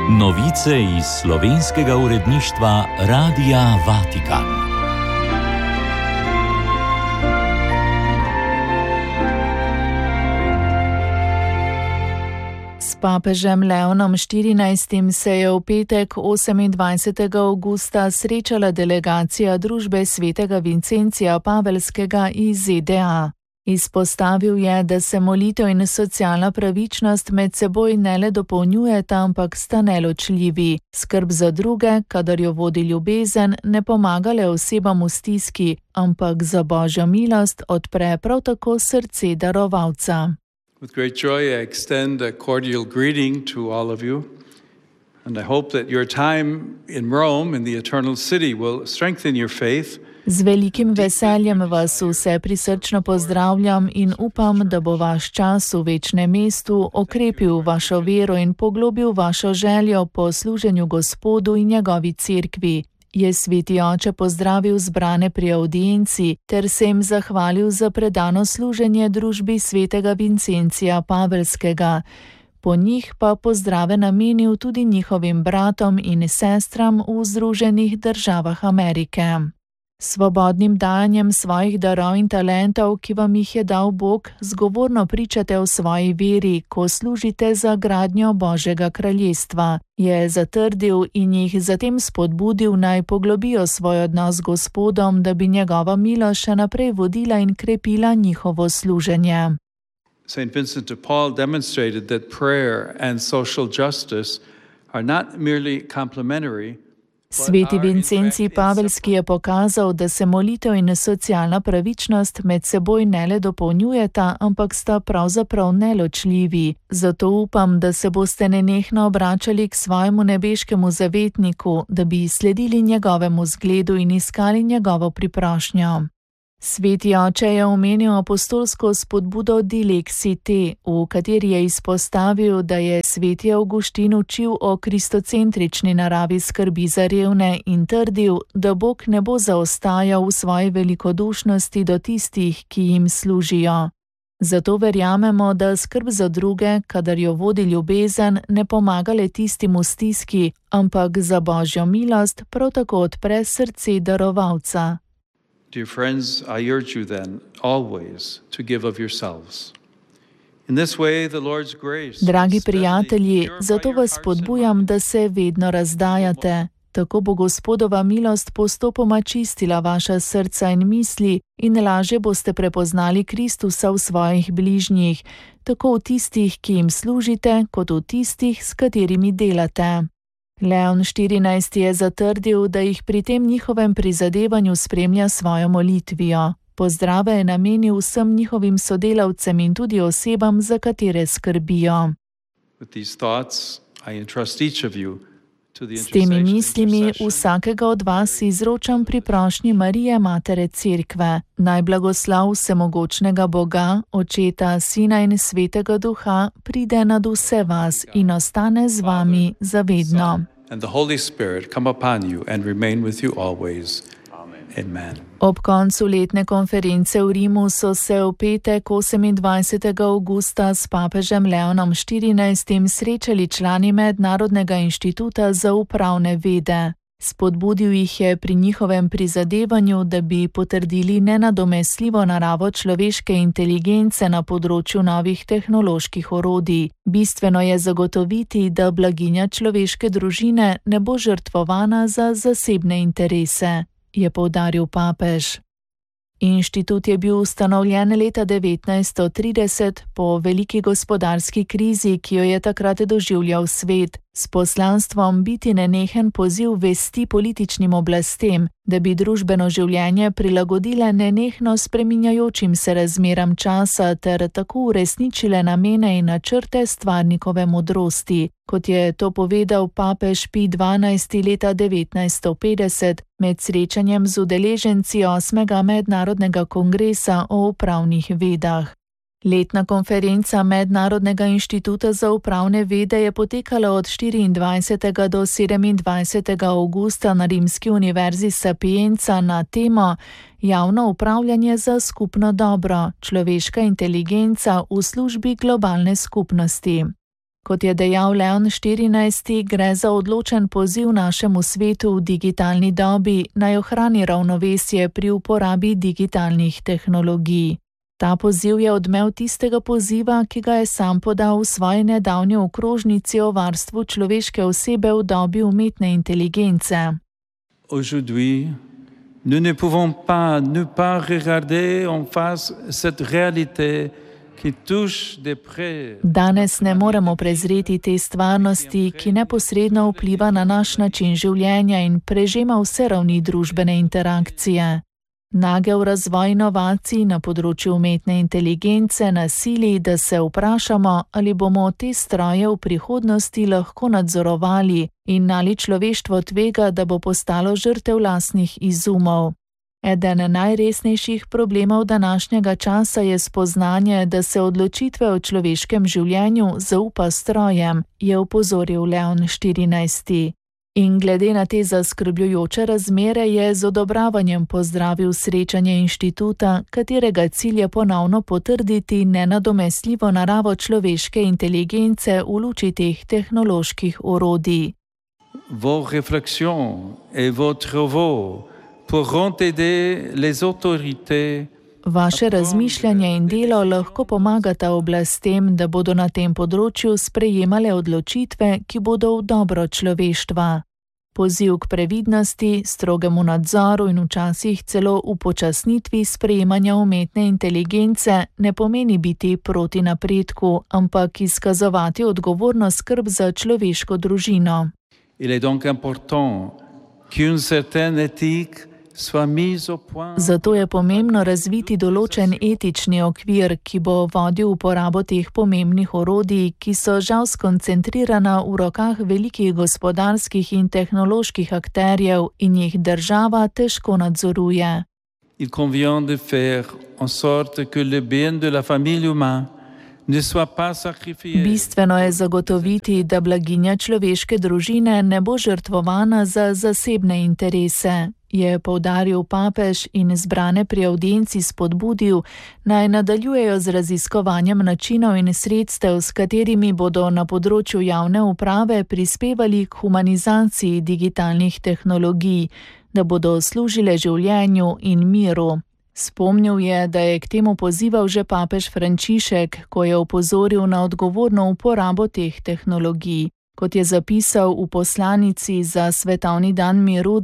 Novice iz slovenskega uredništva Radia Vatikan. S papežem Leonom XIV se je v petek 28. avgusta srečala delegacija družbe svetega Vincencija Pavelskega iz ZDA. Izpostavil je, da se molitev in socialna pravičnost med seboj ne le dopolnjujeta, ampak sta neločljivi. Skrb za druge, kadar jo vodi ljubezen, ne pomaga le osebam v stiski, ampak za Božjo milost odpre prav tako srce darovalca. With great joy I extend a cordial greeting to all of you, and I hope that your time in Rome, in the eternal city, will strengthen your faith. Z velikim veseljem vas vse prisrčno pozdravljam in upam, da bo vaš čas v večnem mestu okrepil vašo vero in poglobil vašo željo po služenju Gospodu in njegovi cerkvi. Je sveti oče pozdravil zbrane pri audienci ter se jim zahvalil za predano služenje družbi svetega Vincencija Pavelskega. Po njih pa pozdrave namenil tudi njihovim bratom in sestram v Združenih državah Amerike. Svobodnim dajanjem svojih darov in talentov, ki vam jih je dal Bog, zgovorno pričate o svoji veri, ko služite za gradnjo Božjega kraljestva, je zatrdil in jih zatem spodbudil, naj poglobijo svoj odnos z Gospodom, da bi njegova milost še naprej vodila in krepila njihovo služenje. St. Vincent de Paul demonstrated that prayer and social justice are not merely complementary. Sveti Vincencij Pavelski je pokazal, da se molitev in socialna pravičnost med seboj ne le dopolnjujeta, ampak sta pravzaprav neločljivi. Zato upam, da se boste nenehno obračali k svojemu nebeškemu zavetniku, da bi sledili njegovemu zgledu in iskali njegovo priprošnjo. Sveti oče je omenil apostolsko spodbudo Dilexite, v kateri je izpostavil, da je sveti Avguštin učil o kristocentrični naravi skrbi za revne in trdil, da Bog ne bo zaostajal v svoji velikodušnosti do tistih, ki jim služijo. Zato verjamemo, da skrb za druge, kadar jo vodi ljubezen, ne pomaga le tistim v stiski, ampak za Božjo milost prav tako odpre srce darovalca. Dear friends, I urge you then always to give of yourselves. In this way the Lord's grace. Dragi prijatelji, zato vas spodbujam, da se vedno razdajate. Tako bo Gospodova milost postopoma čistila vaša srca in misli in lažje boste prepoznali Kristusa v svojih bližnjih, tako v tistih, ki jim služite, kot v tistih, s katerimi delate. Leon XIV je zatrdil, da jih pri tem njihovem prizadevanju spremlja svojo molitvijo. Pozdrave je namenil vsem njihovim sodelavcem in tudi osebam, za katere skrbijo. S temi mislimi vsakega od vas izročam pri prošnji Marije, Matere Cerkve. Naj blagoslav vsemogočnega Boga, Očeta, Sina in Svetega Duha pride nad vse vas in ostane z vami za vedno. Ob koncu letne konference v Rimu so se v petek 28. avgusta s papežem Leonom XIV srečali člani Mednarodnega inštituta za upravne vede. Spodbudil jih je pri njihovem prizadevanju, da bi potrdili nenadomestljivo naravo človeške inteligence na področju novih tehnoloških orodij. Bistveno je zagotoviti, da blaginja človeške družine ne bo žrtvovana za zasebne interese, je poudaril papež. Inštitut je bil ustanovljen leta 1930 po veliki gospodarski krizi, ki jo je takrat doživljal svet, s poslanstvom biti nenehen poziv vesti političnim oblastem, da bi družbeno življenje prilagodile nenehno spreminjajočim se razmeram časa ter tako uresničile namene in načrte stvarnikove modrosti, kot je to povedal papež Pij XII leta 1950 med srečanjem z udeleženci 8. mednarodnega kongresa o upravnih vedah. Letna konferenca Mednarodnega inštituta za upravne vede je potekala od 24. do 27. avgusta na Rimski univerzi Sapienza na temo Javno upravljanje za skupno dobro, človeška inteligenca v službi globalne skupnosti. Kot je dejal Leon XIV, gre za odločen poziv našemu svetu v digitalni dobi, naj ohrani ravnovesje pri uporabi digitalnih tehnologij. Ta poziv je odmev tistega poziva, ki ga je sam podal v svoji nedavni okrožnici o varstvu človeške osebe v dobi umetne inteligence. Aujourd'hui, nous ne pouvons pas ne pas regarder en face cette réalité qui touche de près. Danes ne moremo prezreti te stvarnosti, ki neposredno vpliva na naš način življenja in prežema vse ravni družbene interakcije. Nagel razvoj inovacij na področju umetne inteligence nas sili, da se vprašamo, ali bomo te stroje v prihodnosti lahko nadzorovali in ali človeštvo tvega, da bo postalo žrtev lastnih izumov. Eden najresnejših problemov današnjega časa je spoznanje, da se odločitve o človeškem življenju zaupa strojem, je opozoril Leon XIV. In glede na te zaskrbljujoče razmere je z odobravanjem pozdravil srečanje inštituta, katerega cilj je ponovno potrditi nenadomestljivo naravo človeške inteligence v luči teh tehnoloških orodij. Vos réflexions et vos travaux pourront aider les autorités. Vaše razmišljanje in delo lahko pomagata oblastem, da bodo na tem področju sprejemale odločitve, ki bodo v dobro človeštva. Poziv k previdnosti, strogemu nadzoru in včasih celo upočasnitvi sprejemanja umetne inteligence ne pomeni biti proti napredku, ampak izkazovati odgovorno skrb za človeško družino. Il est donc important qu'une certaine éthique. Zato je pomembno razviti določen etični okvir, ki bo vodil uporabo teh pomembnih orodij, ki so žal skoncentrirana v rokah velikih gospodarskih in tehnoloških akterjev in jih država težko nadzoruje. Il convient de faire en sorte que le bien de la famille humaine ne soit pas sacrifié. Bistveno je zagotoviti, da blaginja človeške družine ne bo žrtvovana za zasebne interese, je poudaril papež in zbrane pri avdienci spodbudil, naj nadaljujejo z raziskovanjem načinov in sredstev, s katerimi bodo na področju javne uprave prispevali k humanizaciji digitalnih tehnologij, da bodo služile življenju in miru. Spomnil je, da je k temu pozival že papež Frančišek, ko je opozoril na odgovorno uporabo teh tehnologij. Kot je zapisal v poslanici za Svetovni dan miru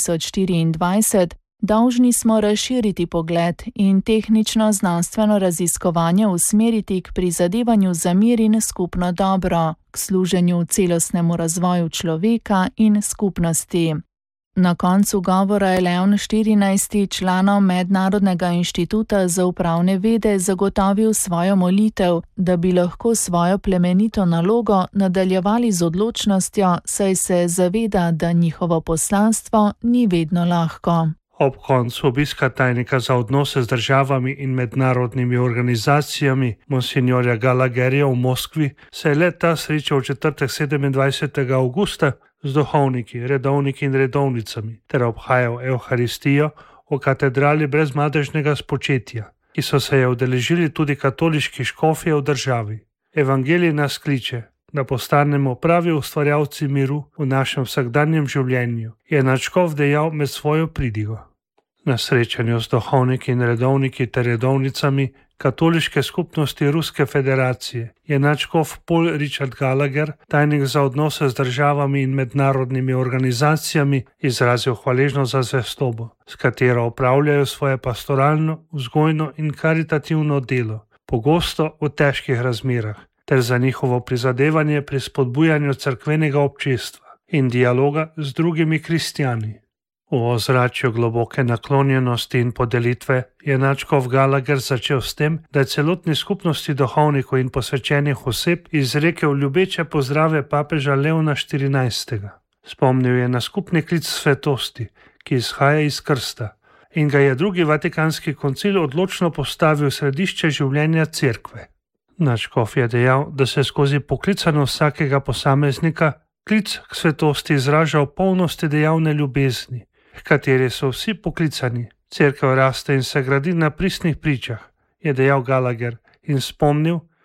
2024, dolžni smo razširiti pogled in tehnično-znanstveno raziskovanje usmeriti k prizadevanju za mir in skupno dobro, k služenju celostnemu razvoju človeka in skupnosti. Na koncu govora je Leon XIV članom Mednarodnega inštituta za upravne vede zagotovil svojo molitev, da bi lahko svojo plemenito nalogo nadaljevali z odločnostjo, saj se zaveda, da njihovo poslanstvo ni vedno lahko. Ob koncu obiska tajnika za odnose z državami in mednarodnimi organizacijami monsinjorja Gallagherja v Moskvi se je le-ta srečal v četrtek 27. avgusta z duhovniki, redovniki in redovnicami ter obhajal Evharistijo v katedrali brezmadežnega spočetja, ki so se je udeležili tudi katoliški škofje v državi. Evangelij nas kliče, da postanemo pravi ustvarjalci miru v našem vsakdanjem življenju, je nadškof dejal med svojo pridigo. Na srečanju z duhovniki in redovniki ter redovnicami katoliške skupnosti Ruske federacije je nadškof Paul Richard Gallagher, tajnik za odnose z državami in mednarodnimi organizacijami, izrazil hvaležnost za zvestobo, s katero opravljajo svoje pastoralno, vzgojno in karitativno delo, pogosto v težkih razmerah, ter za njihovo prizadevanje pri spodbujanju cerkvenega občestva in dialoga z drugimi kristjani. V ozračju globoke naklonjenosti in podelitve je nadškof Gallagher začel s tem, da je celotni skupnosti duhovnikov in posvečenih oseb izrekel ljubeče pozdrave papeža Leona XIV. Spomnil je na skupni klic svetosti, ki izhaja iz krsta, in ga je drugi vatikanski koncil odločno postavil v središče življenja cerkve. Nadškof je dejal, da se skozi poklicanost vsakega posameznika klic k svetosti izraža v polnosti dejavne ljubezni, h kateri so vsi poklicani. Cerkev raste in se gradi na pristnih pričah, je dejal Gallagher in spomnil,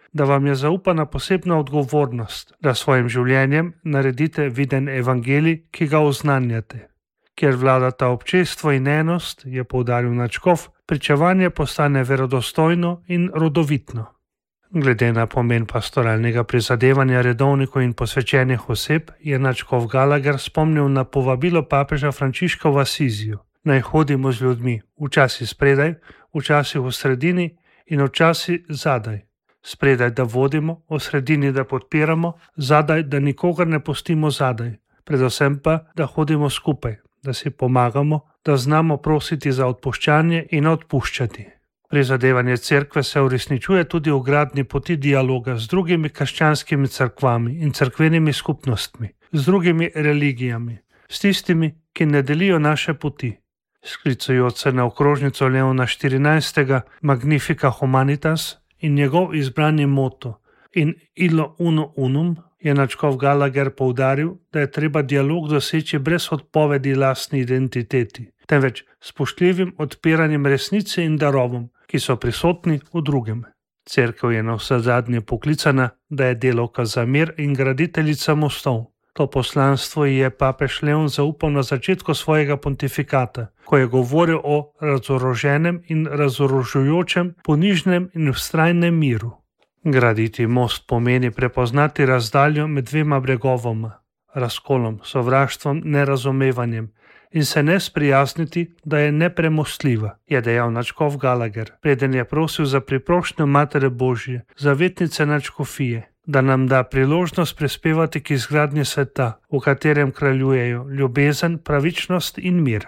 da vam je zaupana posebna odgovornost, da svojim življenjem naredite viden evangelij, ki ga oznanjate. Ker vladata občestvo in enost, je poudaril nadškof, pričevanje postane verodostojno in rodovitno. Glede na pomen pastoralnega prizadevanja redovnikov in posvečenih oseb, je nadškof Gallagher spomnil na povabilo papeža Frančiška v Asiziju. Naj hodimo z ljudmi, včasih spredaj, včasih v sredini in včasih zadaj. Spredaj, da vodimo, v sredini, da podpiramo, zadaj, da nikogar ne pustimo zadaj. Predvsem pa, da hodimo skupaj, da si pomagamo, da znamo prositi za odpuščanje in odpuščati. Prizadevanje cerkve se uresničuje tudi v gradnji poti dialoga z drugimi krščanskimi cerkvami in cerkvenimi skupnostmi, z drugimi religijami, s tistimi, ki ne delijo naše poti. Sklicujoč se na okrožnico Leona XIV. Magnifica Humanitas in njegov izbrani moto in illo uno unum, je nadškof Gallagher poudaril, da je treba dialog doseči brez odpovedi lastni identiteti, temveč spoštljivim odpiranjem resnice in darovom, ki so prisotni v drugem. Cerkev je navsezadnje poklicana, da je delavka za mir in graditeljica mostov. To poslanstvo je papež Leon zaupal na začetku svojega pontifikata, ko je govoril o razoroženem in razorožujočem, ponižnem in vztrajnem miru. Graditi most pomeni prepoznati razdaljo med dvema bregovoma, razkolom, sovraštvom, nerazumevanjem in se ne sprijazniti, da je nepremostljiva, je dejal nadškof Gallagher, preden je prosil za priprošnjo Matere Božje, zavetnice nadškofije, da nam da priložnost prispevati k izgradnji sveta, v katerem kraljujejo ljubezen, pravičnost in mir.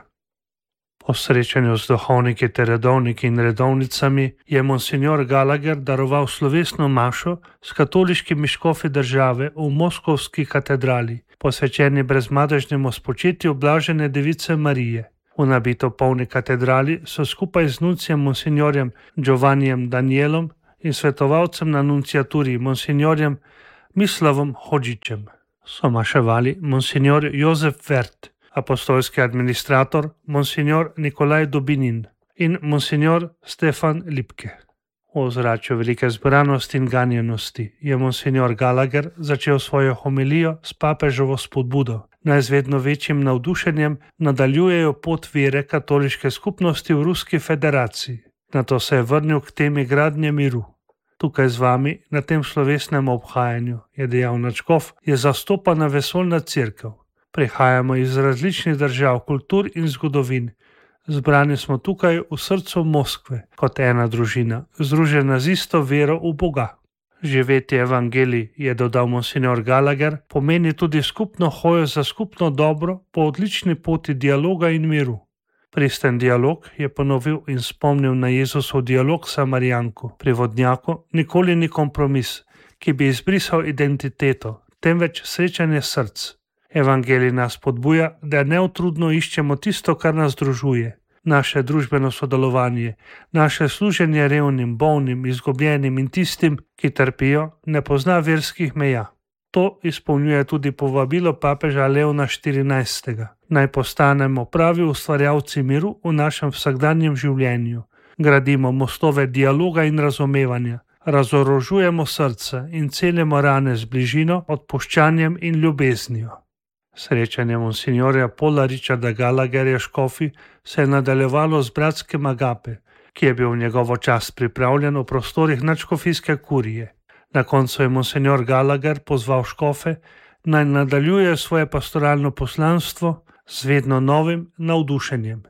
Po srečanju z duhovniki ter redovniki in redovnicami je monsignor Gallagher daroval slovesno mašo s katoliškimi škofi države v Moskovski katedrali, posvečeni brezmadežnemu spočetju blažene device Marije. V nabito polni katedrali so skupaj z nuncijem monsignorjem Giovannijem Danielom in svetovalcem na nunciaturi monsignorjem Mislavom Hodžićem so maševali monsignor Jozef Vert, apostolski administrator monsignor Nikolaj Dobinin in monsignor Stefan Lipke. V ozračju velike zbranosti in ganjenosti je monsignor Gallagher začel svojo homilijo s papeževo spodbudo, naj z vedno večjim navdušenjem nadaljujejo pot vere katoliške skupnosti v Ruski federaciji. Nato se je vrnil k temi gradnje miru. Tukaj z vami, na tem slovesnem obhajanju, je dejal nadškof, je zastopana vesoljna cerkev. Prihajamo iz različnih držav, kultur in zgodovin. Zbrani smo tukaj v srcu Moskve, kot ena družina, združena z isto vero v Boga. Živeti evangelij, je dodal monsignor Gallagher, pomeni tudi skupno hojo za skupno dobro po odlični poti dialoga in miru. Pristen dialog, je ponovil in spomnil na Jezusov dialog s Samarijanko. Pri vodnjaku nikoli ni kompromis, ki bi izbrisal identiteto, temveč srečanje src. Evangelij nas spodbuja, da neutrudno iščemo tisto, kar nas združuje. Naše družbeno sodelovanje, naše služenje revnim, bolnim, izgubljenim in tistim, ki trpijo, ne pozna verskih meja. To izpolnjuje tudi povabilo papeža Leona XIV. Naj postanemo pravi ustvarjalci miru v našem vsakdanjem življenju. Gradimo mostove dialoga in razumevanja, razorožujemo srca in celimo rane z bližino, odpuščanjem in ljubeznijo. Srečanje monsignorja Paula Richarda Gallagherja škofi se je nadaljevalo z bratskim Agape, ki je bil v njegovo čast pripravljen v prostorih nadškofijske kurije. Na koncu je monsignor Gallagher pozval škofe, naj nadaljujejo svoje pastoralno poslanstvo z vedno novim navdušenjem.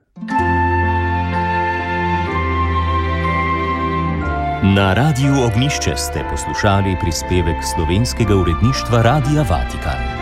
Na Radiu Ognjišče ste poslušali prispevek slovenskega uredništva Radia Vatikan.